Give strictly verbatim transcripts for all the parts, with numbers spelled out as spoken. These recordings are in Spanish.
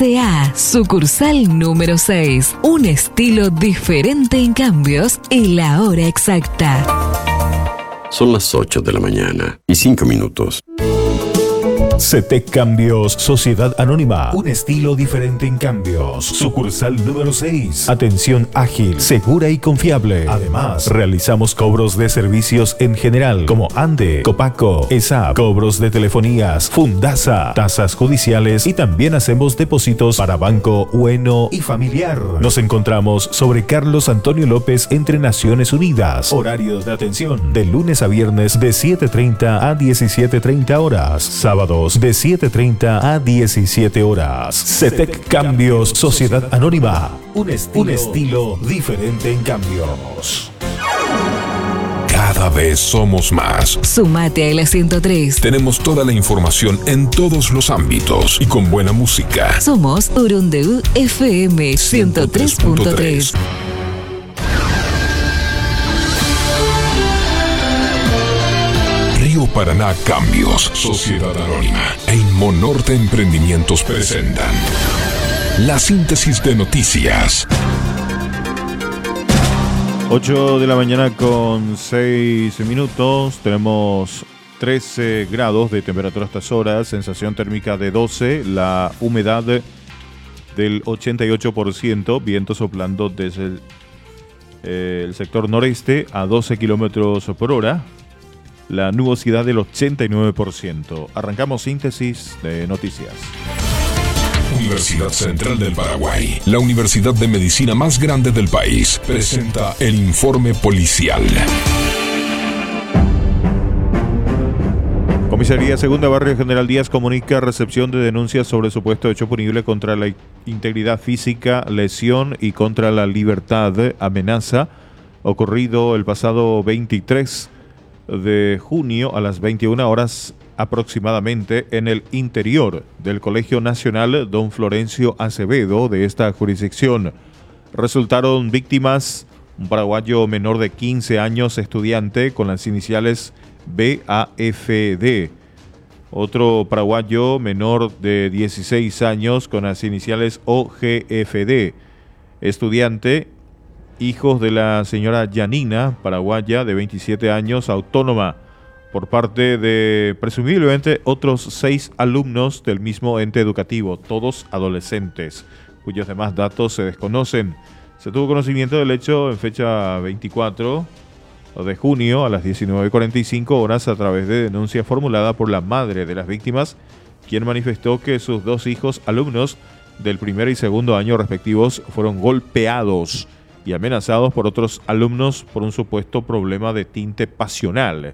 C A, sucursal número seis. Un estilo diferente en cambios y la hora exacta. Son las ocho de la mañana y cinco minutos. CETEC Cambios, Sociedad Anónima. Un estilo diferente en cambios. Sucursal número seis. Atención ágil, segura y confiable. Además, realizamos cobros de servicios en general, como ANDE, Copaco, ESAP, cobros de telefonías, Fundasa, tasas judiciales y también hacemos depósitos para Banco Bueno y Familiar. Nos encontramos sobre Carlos Antonio López entre Naciones Unidas. Horario de atención de lunes a viernes de siete treinta a diecisiete treinta horas. Sábados de siete treinta a diecisiete horas. CETEC Cambios, Sociedad Anónima. Un estilo, un estilo diferente en cambios. Cada vez somos más. Sumate a la ciento tres. Tenemos toda la información en todos los ámbitos y con buena música. Somos Urundeú F M ciento tres punto tres. Río Paraná Cambios, Sociedad Anónima e Inmonorte Emprendimientos presentan la síntesis de noticias. ocho de la mañana con seis minutos. Tenemos trece grados de temperatura a estas horas, sensación térmica de doce, la humedad del ochenta y ocho por ciento, viento soplando desde el, eh, el sector noreste a doce kilómetros por hora. La nubosidad del ochenta y nueve por ciento. Arrancamos síntesis de noticias. Universidad Central del Paraguay, la universidad de medicina más grande del país, presenta el informe policial. Comisaría Segunda Barrio General Díaz comunica recepción de denuncias sobre supuesto hecho punible contra la integridad física, lesión y contra la libertad, amenaza, ocurrido el pasado veintitrés de junio a las veintiuna horas aproximadamente en el interior del Colegio Nacional Don Florencio Acevedo de esta jurisdicción. Resultaron víctimas un paraguayo menor de quince años, estudiante, con las iniciales B A F D. Otro paraguayo menor de dieciséis años con las iniciales O G F D. Estudiante, hijos de la señora Yanina, paraguaya de veintisiete años, autónoma, por parte de presumiblemente otros seis alumnos del mismo ente educativo, todos adolescentes, cuyos demás datos se desconocen. Se tuvo conocimiento del hecho en fecha veinticuatro de junio a las diecinueve cuarenta y cinco horas a través de denuncia formulada por la madre de las víctimas, quien manifestó que sus dos hijos alumnos del primer y segundo año respectivos fueron golpeados y amenazados por otros alumnos por un supuesto problema de tinte pasional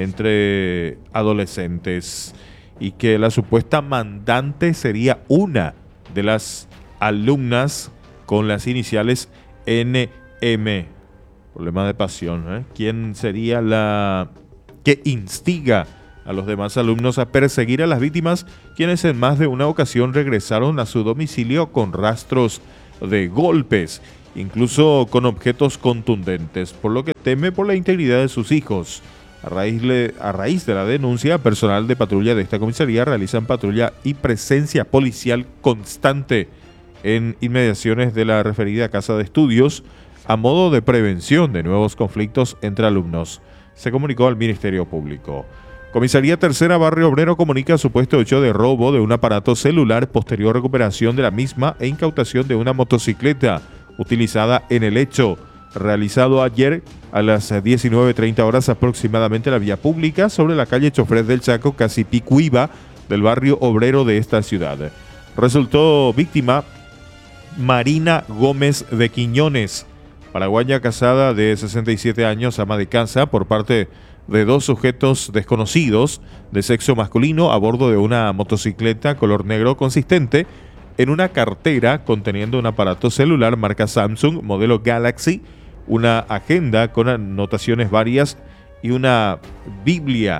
entre adolescentes, y que la supuesta mandante sería una de las alumnas con las iniciales N M. Problema de pasión, ¿eh? ¿Quién sería la que instiga a los demás alumnos a perseguir a las víctimas, quienes en más de una ocasión regresaron a su domicilio con rastros de golpes, incluso con objetos contundentes, por lo que teme por la integridad de sus hijos? A raíz, le, a raíz de la denuncia, personal de patrulla de esta comisaría realizan patrulla y presencia policial constante en inmediaciones de la referida casa de estudios a modo de prevención de nuevos conflictos entre alumnos, se comunicó al Ministerio Público. Comisaría Tercera Barrio Obrero comunica supuesto hecho de robo de un aparato celular, posterior recuperación de la misma e incautación de una motocicleta utilizada en el hecho, realizado ayer a las diecinueve treinta horas aproximadamente en la vía pública sobre la calle Chofres del Chaco, casi Picuiba, del barrio obrero de esta ciudad. Resultó víctima Marina Gómez de Quiñones, paraguaya casada de sesenta y siete años, ama de casa, por parte de dos sujetos desconocidos de sexo masculino a bordo de una motocicleta color negro consistente en una cartera conteniendo un aparato celular marca Samsung, modelo Galaxy, una agenda con anotaciones varias y una Biblia.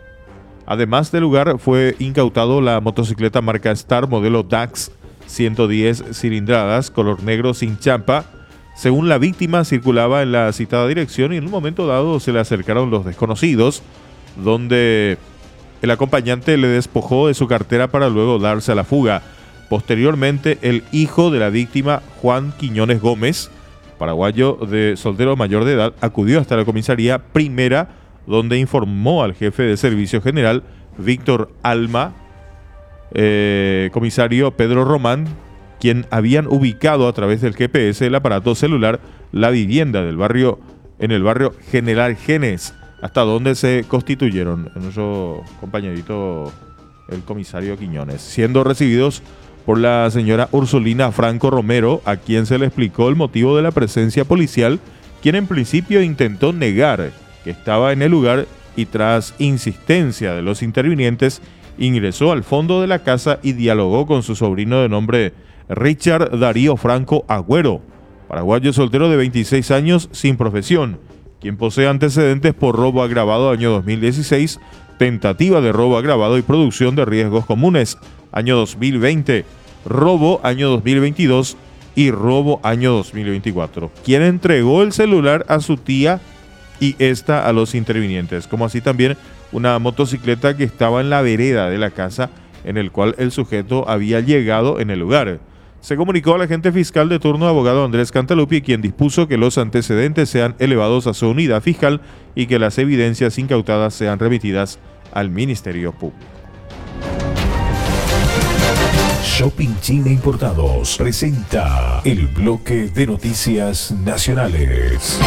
Además del lugar fue incautado la motocicleta marca Star, modelo D A X, ciento diez cilindradas, color negro sin chapa. Según la víctima, circulaba en la citada dirección y en un momento dado se le acercaron los desconocidos, donde el acompañante le despojó de su cartera para luego darse a la fuga. Posteriormente, el hijo de la víctima, Juan Quiñones Gómez, paraguayo de soltero mayor de edad, acudió hasta la comisaría primera, donde informó al jefe de servicio general, Víctor Alma, eh, comisario Pedro Román, quien habían ubicado a través del G P S el aparato celular la vivienda del barrio, en el barrio General Genes, hasta donde se constituyeron nuestro compañerito el comisario Quiñones, siendo recibidos por la señora Ursulina Franco Romero, a quien se le explicó el motivo de la presencia policial, quien en principio intentó negar que estaba en el lugar y tras insistencia de los intervinientes ingresó al fondo de la casa y dialogó con su sobrino de nombre Richard Darío Franco Agüero, paraguayo soltero de veintiséis años sin profesión, quien posee antecedentes por robo agravado año dos mil dieciséis, tentativa de robo agravado y producción de riesgos comunes año dos mil veinte, robo año dos mil veintidós y robo año dos mil veinticuatro, quien entregó el celular a su tía y esta a los intervinientes, como así también una motocicleta que estaba en la vereda de la casa en el cual el sujeto había llegado en el lugar. Se comunicó al agente fiscal de turno, abogado Andrés Cantalupi, quien dispuso que los antecedentes sean elevados a su unidad fiscal y que las evidencias incautadas sean remitidas al Ministerio Público. Shopping China Importados presenta el bloque de noticias nacionales.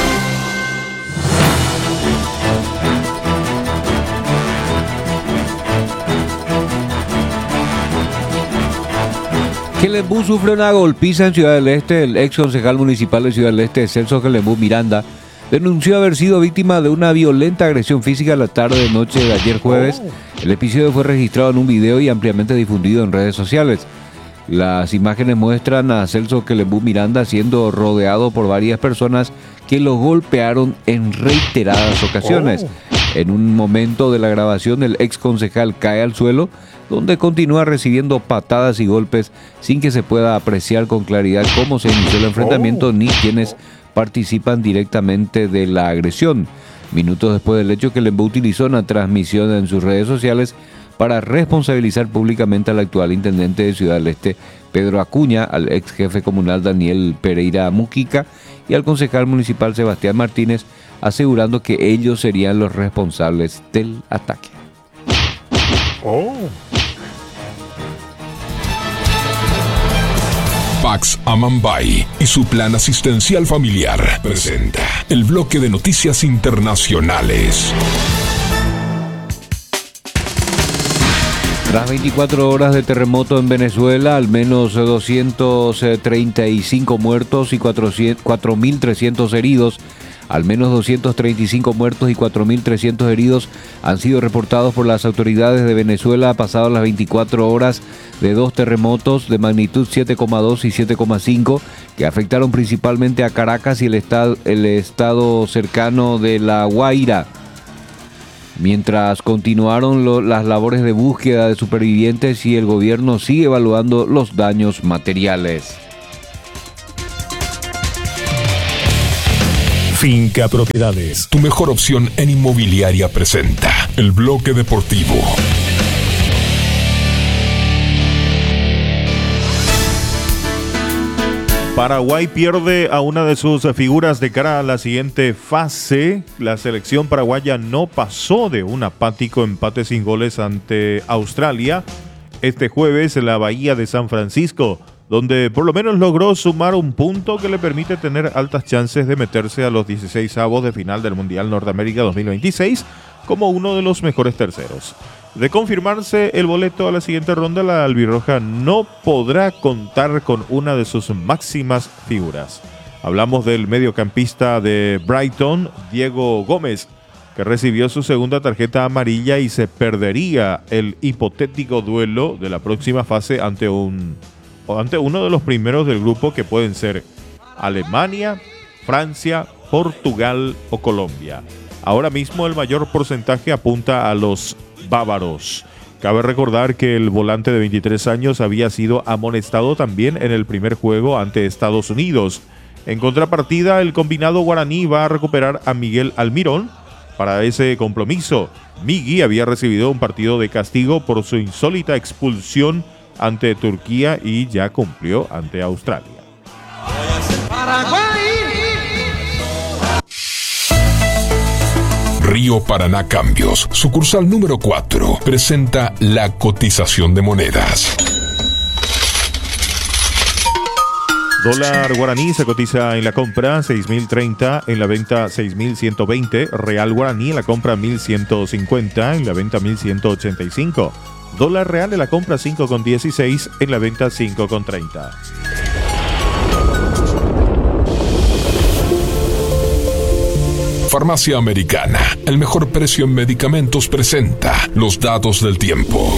Quelembú sufre una golpiza en Ciudad del Este. El ex concejal municipal de Ciudad del Este, Celso Quelembú Miranda, denunció haber sido víctima de una violenta agresión física la tarde-noche de ayer jueves. El episodio fue registrado en un video y ampliamente difundido en redes sociales. Las imágenes muestran a Celso Quelembú Miranda siendo rodeado por varias personas que lo golpearon en reiteradas ocasiones. En un momento de la grabación, el ex concejal cae al suelo, donde continúa recibiendo patadas y golpes sin que se pueda apreciar con claridad cómo se inició el enfrentamiento ni quienes participan directamente de la agresión. Minutos después del hecho, Quelembú utilizó una transmisión en sus redes sociales para responsabilizar públicamente al actual intendente de Ciudad del Este, Pedro Acuña, al ex jefe comunal Daniel Pereira Mujica y al concejal municipal Sebastián Martínez, asegurando que ellos serían los responsables del ataque. Oh. Pax Amambay y su plan asistencial familiar presenta el bloque de noticias internacionales. Tras veinticuatro horas de terremoto en Venezuela, al menos doscientos treinta y cinco muertos y cuatro mil trescientos heridos. Al menos doscientos treinta y cinco muertos y cuatro mil trescientos heridos han sido reportados por las autoridades de Venezuela pasadas las veinticuatro horas de dos terremotos de magnitud siete coma dos y siete coma cinco que afectaron principalmente a Caracas y el estado, el estado cercano de La Guaira. Mientras continuaron lo, las labores de búsqueda de supervivientes y el gobierno sigue evaluando los daños materiales. Finca Propiedades. Tu mejor opción en inmobiliaria presenta el bloque deportivo. Paraguay pierde a una de sus figuras de cara a la siguiente fase. La selección paraguaya no pasó de un apático empate sin goles ante Australia este jueves en la Bahía de San Francisco, donde por lo menos logró sumar un punto que le permite tener altas chances de meterse a los dieciséis avos de final del Mundial Norteamérica dos mil veintiséis como uno de los mejores terceros. De confirmarse el boleto a la siguiente ronda, la albirroja no podrá contar con una de sus máximas figuras. Hablamos del mediocampista de Brighton, Diego Gómez, que recibió su segunda tarjeta amarilla y se perdería el hipotético duelo de la próxima fase ante un o ante uno de los primeros del grupo, que pueden ser Alemania, Francia, Portugal o Colombia. Ahora mismo el mayor porcentaje apunta a los bávaros. Cabe recordar que el volante de veintitrés años había sido amonestado también en el primer juego ante Estados Unidos. En contrapartida, el combinado guaraní va a recuperar a Miguel Almirón para ese compromiso. Migui había recibido un partido de castigo por su insólita expulsión ante Turquía y ya cumplió ante Australia. Río Paraná Cambios, sucursal número cuatro, presenta la cotización de monedas. Dólar guaraní se cotiza en la compra seis mil treinta, en la venta seis mil ciento veinte. Real guaraní en la compra mil ciento cincuenta, en la venta mil ciento ochenta y cinco. Dólar real en la compra cinco con dieciséis, en la venta cinco con treinta. Farmacia Americana, el mejor precio en medicamentos, presenta los datos del tiempo.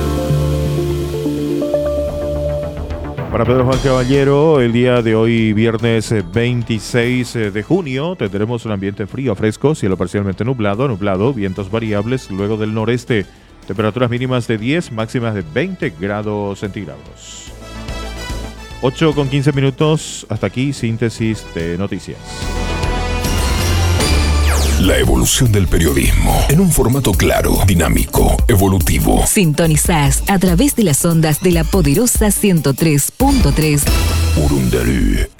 Para Pedro Juan Caballero, el día de hoy, viernes veintiséis de junio, tendremos un ambiente frío, fresco, cielo parcialmente nublado, nublado, vientos variables, luego del noreste, temperaturas mínimas de diez, máximas de veinte grados centígrados. ocho con quince minutos, hasta aquí, síntesis de noticias. La evolución del periodismo en un formato claro, dinámico, evolutivo. Sintonizás a través de las ondas de la poderosa ciento tres punto tres. Urundarú